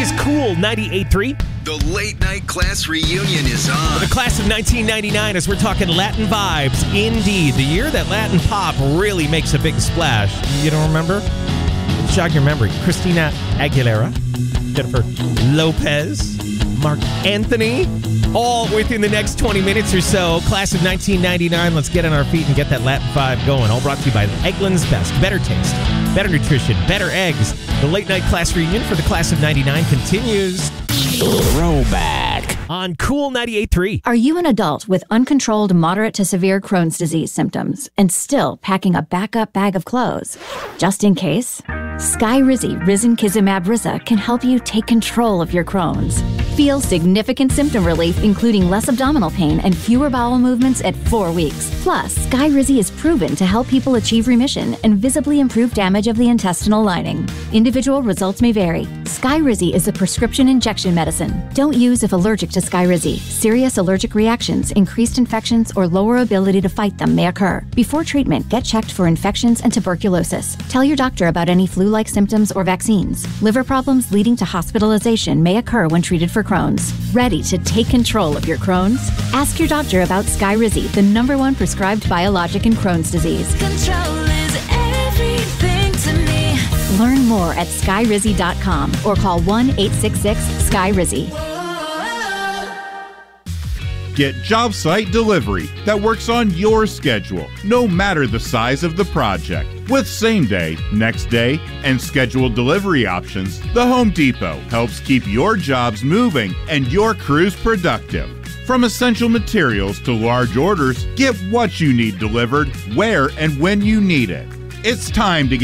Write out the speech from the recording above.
is Cool 98.3. The late night class reunion is on. The class of 1999 as we're talking Latin vibes. Indeed, the year that Latin pop really makes a big splash. You don't remember? Jog your memory. Christina Aguilera, Jennifer Lopez, Mark Anthony, all within the next 20 minutes or so. Class of 1999. Let's get on our feet and get that Latin vibe going. All brought to you by Eggland's Best. Better taste, better nutrition, better eggs. The late night class reunion for the class of 99 continues. Throwback On Cool 98.3. Are you an adult with uncontrolled moderate to severe Crohn's disease symptoms and still packing a backup bag of clothes? Just in case, Skyrizi Risankizumab Riza can help you take control of your Crohn's. Feel significant symptom relief, including less abdominal pain and fewer bowel movements at 4 weeks. Plus, Skyrizi is proven to help people achieve remission and visibly improve damage of the intestinal lining. Individual results may vary. Skyrizi is a prescription injection medicine. Don't use if allergic to Skyrizi. Serious allergic reactions, increased infections, or lower ability to fight them may occur. Before treatment, get checked for infections and tuberculosis. Tell your doctor about any flu-like symptoms or vaccines. Liver problems leading to hospitalization may occur when treated for Crohn's. Ready to take control of your Crohn's? Ask your doctor about Skyrizi, the #1 prescribed biologic in Crohn's disease. Control is everything to me. Learn more at skyrizi.com or call 1-866-SKYRIZI. Get job site delivery that works on your schedule, no matter the size of the project. With same day, next day, and scheduled delivery options, the Home Depot helps keep your jobs moving and your crews productive. From essential materials to large orders, get what you need delivered, where and when you need it. It's time to get